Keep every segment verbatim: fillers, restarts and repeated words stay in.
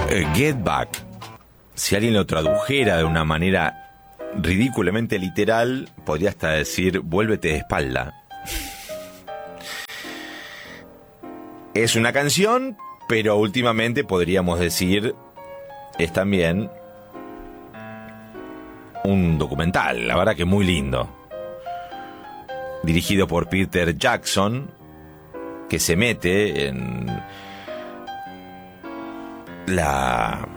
Eh, Get Back, si alguien lo tradujera de una manera ridículamente literal, podría hasta decir vuélvete de espalda. Es una canción, pero últimamente podríamos decir es también un documental, la verdad que muy lindo, dirigido por Peter Jackson, que se mete en la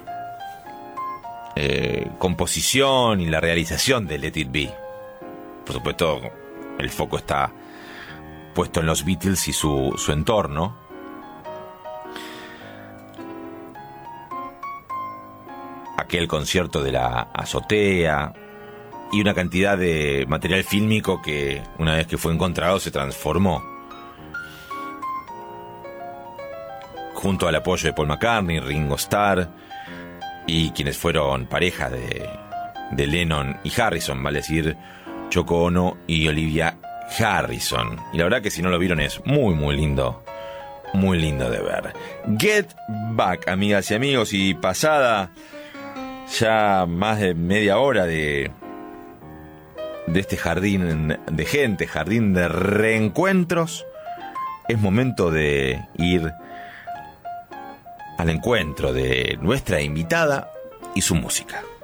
eh, composición y la realización de Let It Be. Por supuesto, el foco está puesto en los Beatles y su, su entorno. Aquel concierto de la azotea y una cantidad de material fílmico que, una vez que fue encontrado, se transformó. Junto al apoyo de Paul McCartney, Ringo Starr y quienes fueron pareja de, de Lennon y Harrison, vale decir, Yoko Ono y Olivia Harrison. Y la verdad que si no lo vieron es muy muy lindo, muy lindo de ver. Get Back, amigas y amigos, y pasada ya más de media hora de, de este jardín de gente, jardín de reencuentros, es momento de ir al encuentro de nuestra invitada y su música.